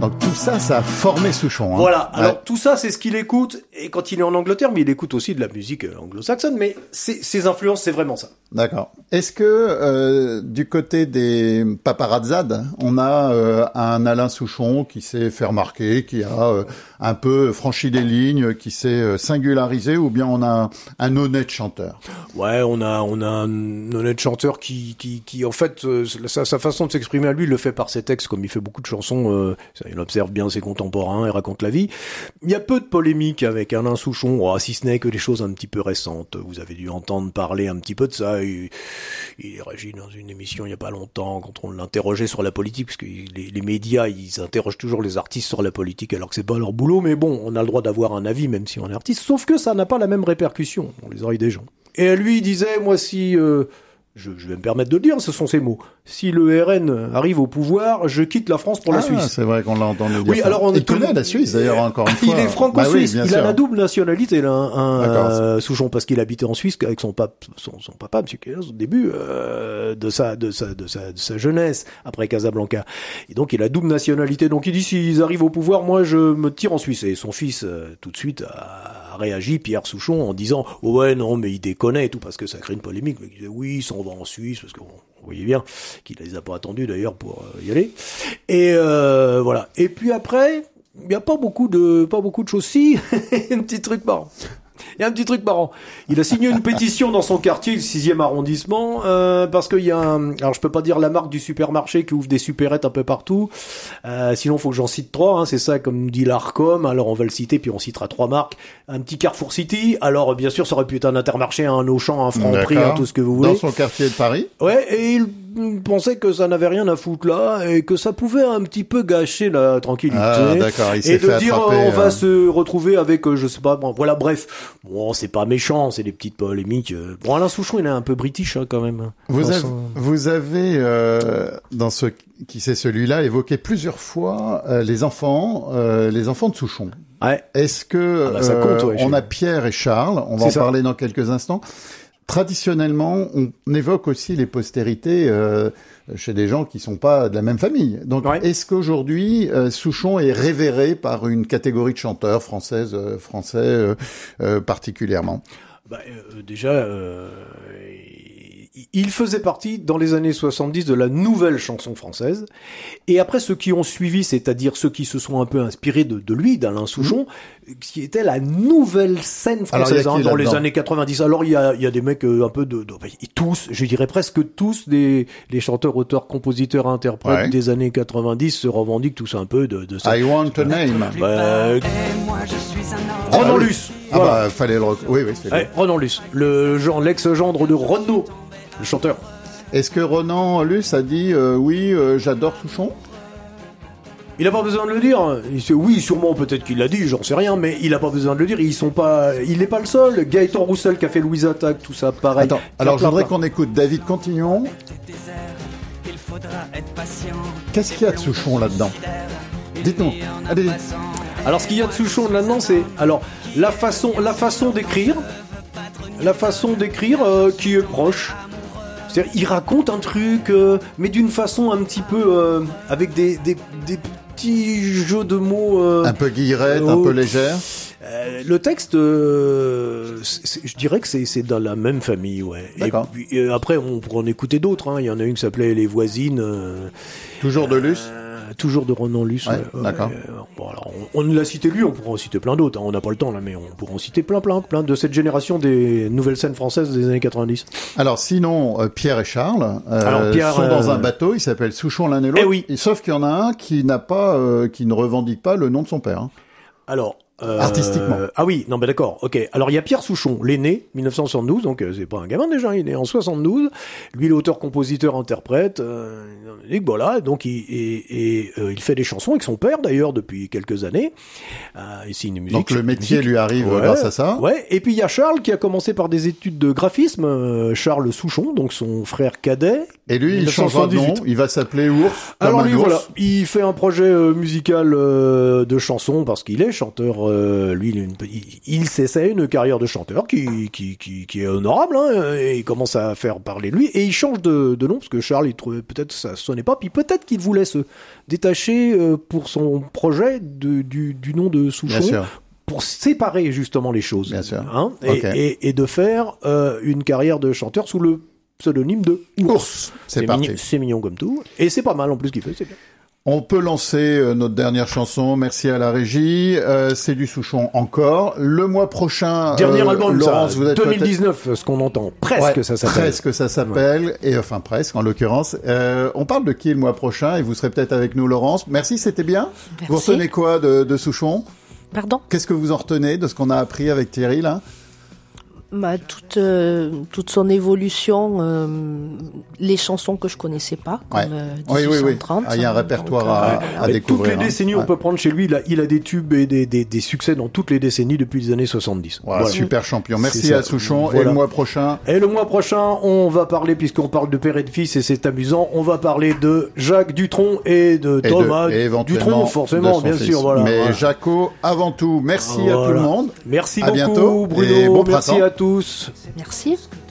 Donc tout ça, ça a formé Souchon. Hein. Voilà. Alors tout ça, c'est ce qu'il écoute. Et quand il est en Angleterre, mais il écoute aussi de la musique anglo-saxonne. Mais ses influences, c'est vraiment ça. D'accord. Est-ce que du côté des paparazzades, on a un Alain Souchon qui s'est fait remarquer, qui a un peu franchi les lignes, qui s'est singularisé, ou bien on a un honnête chanteur? Ouais, on a un honnête chanteur qui en fait, sa façon de s'exprimer à lui, il le fait par ses textes, comme il fait beaucoup de chansons. Il observe bien ses contemporains et raconte la vie. Il y a peu de polémique avec Alain Souchon, si ce n'est que des choses un petit peu récentes. Vous avez dû entendre parler un petit peu de ça. Il réagit dans une émission il y a pas longtemps quand on l'interrogeait sur la politique, parce que les médias, ils interrogent toujours les artistes sur la politique alors que c'est pas leur boulot, mais bon, on a le droit d'avoir un avis même si on est artiste, sauf que ça n'a pas la même répercussion dans les oreilles des gens. Et lui, il disait, moi si... je vais me permettre de le dire, ce sont ses mots. Si le RN arrive au pouvoir, je quitte la France pour la Suisse. C'est vrai qu'on l'a entendu dire. Oui, alors il connaît la Suisse d'ailleurs encore une fois. Il est franco-suisse. Oui, il a la double nationalité, là, Souchon, parce qu'il habitait en Suisse avec son papa, Monsieur Kéos, au début de sa jeunesse après Casablanca. Et donc il a double nationalité. Donc il dit, s'ils arrivent au pouvoir, moi je me tire en Suisse. Et son fils tout de suite a réagi, Pierre Souchon, en disant ouais non mais il déconne et tout, parce que ça crée une polémique. Mais il disait oui, ils s'en vont en Suisse, parce que vous voyez bien qu'il les a pas attendus d'ailleurs pour y aller. Et voilà. Et puis après, il y a pas beaucoup de choses. Si, un petit truc marrant. Il y a un petit truc marrant. Il a signé une pétition dans son quartier, le 6e arrondissement, parce qu'il y a alors je peux pas dire la marque du supermarché qui ouvre des supérettes un peu partout. Sinon, faut que j'en cite 3, hein, c'est ça, comme dit l'Arcom. Alors, on va le citer, puis on citera 3 marques. Un petit Carrefour City. Alors, bien sûr, ça aurait pu être un Intermarché, un Auchan, un Franprix, tout ce que vous voulez. Dans son quartier de Paris. Ouais, et il pensait que ça n'avait rien à foutre là, et que ça pouvait un petit peu gâcher la tranquillité. Ah, d'accord, il s'est fait dire, attraper, on va se retrouver avec, je sais pas, bon, voilà, bref. Bon, c'est pas méchant, c'est des petites polémiques. Bon, Alain Souchon, il est un peu british, hein, quand même. Vous avez dans ce qui c'est celui-là, évoqué plusieurs fois les enfants de Souchon. Ouais. Est-ce que ça compte, ouais, on a Pierre et Charles, on va en parler dans quelques instants. Traditionnellement, on évoque aussi les postérités chez des gens qui sont pas de la même famille. Donc, est-ce qu'aujourd'hui, Souchon est révéré par une catégorie de chanteurs français particulièrement? Déjà, il faisait partie, dans les années 70, de la nouvelle chanson française. Et après, ceux qui ont suivi, c'est-à-dire ceux qui se sont un peu inspirés de lui, d'Alain Souchon, qui était la nouvelle scène française dans les années 90. Alors, il y a des mecs un peu tous, je dirais presque tous, les chanteurs, auteurs, compositeurs, interprètes des années 90 se revendiquent tous un peu de ça. I want a name. Ronan Luce. Voilà. Fallait le oui, Ronan Luce, l'ex-gendre de Renaud, le chanteur. Est-ce que Ronan Luce a dit j'adore Souchon? Il a pas besoin de le dire. Oui, sûrement, peut-être qu'il l'a dit, j'en sais rien, mais il a pas besoin de le dire. Il n'est pas le seul. Gaëtan Roussel qui a fait Louise Attaque, tout ça, pareil. Attends, alors je voudrais qu'on écoute David Continuons. Qu'est-ce qu'il y a de Souchon là-dedans? Dites-nous. Allez. Alors, ce qu'il y a de Souchon là-dedans, c'est la façon d'écrire qui est proche. C'est-à-dire, il raconte un truc, mais d'une façon un petit peu avec des petits jeux de mots. Un peu guillerette, un peu légère. Le texte, je dirais que c'est dans la même famille, ouais. D'accord. Et puis, après, on pourrait en écouter d'autres. Hein. Il y en a une qui s'appelait Les Voisines. Toujours de Luce. Toujours de Ronan Luce. Ouais, d'accord. Bon, alors, on l'a cité lui, on pourra en citer plein d'autres. Hein. On n'a pas le temps là, mais on pourra en citer plein de cette génération des nouvelles scènes françaises des années 90. Alors sinon, Pierre et Charles sont dans un bateau. Ils s'appellent Souchon l'un et l'autre. Oui. Sauf qu'il y en a un qui ne revendique pas le nom de son père. Hein. Alors. Artistiquement. Ah oui, non, d'accord, ok. Alors il y a Pierre Souchon, l'aîné, 1972, donc c'est pas un gamin déjà, il est né en 72. Lui, l'auteur, compositeur, interprète. Voilà, donc il fait des chansons avec son père d'ailleurs depuis quelques années. Ici une musique. Donc le métier lui arrive grâce à ça. Ouais. Et puis il y a Charles qui a commencé par des études de graphisme. Charles Souchon, donc son frère cadet, Et lui, il changera de nom, il va s'appeler Ours. Alors lui, voilà, il fait un projet musical de chansons parce qu'il est chanteur. Lui, il s'essaie une carrière de chanteur qui est honorable, hein, et il commence à faire parler de lui. Et il change de nom parce que Charles, il trouvait peut-être que ça sonnait pas. Puis peut-être qu'il voulait se détacher pour son projet du nom de Souchon. Pour séparer justement les choses. Bien sûr. Hein, et de faire une carrière de chanteur sous le pseudonyme de Ours. C'est parti. C'est mignon comme tout. Et c'est pas mal en plus qu'il fait, c'est bien. On peut lancer notre dernière chanson. Merci à la régie. C'est du Souchon encore. Le mois prochain, dernier album, Laurence, ça, vous êtes 2019, ce qu'on entend. Presque, ça s'appelle. Presque, ça s'appelle. Ouais. Et enfin, presque, en l'occurrence. On parle de qui le mois prochain? Et vous serez peut-être avec nous, Laurence. Merci, c'était bien. Merci. Vous retenez quoi de Souchon? Pardon? Qu'est-ce que vous en retenez de ce qu'on a appris avec Thierry, là? Toute son évolution, les chansons que je connaissais pas, comme 1830. Il y a un répertoire à découvrir. Toutes les décennies, on peut prendre chez lui, il a des tubes et des succès dans toutes les décennies depuis les années 70. Voilà. Super champion. Merci à Souchon. Voilà. Et le mois prochain? Et le mois prochain, on va parler, puisqu'on parle de père et de fils, et c'est amusant, on va parler de Jacques Dutronc et de Thomas Dutronc, forcément, bien sûr. Voilà. Mais Jaco, avant tout, merci à tout le monde. Merci à beaucoup, bientôt, Bruno. et bon merci printemps. À tous. Merci.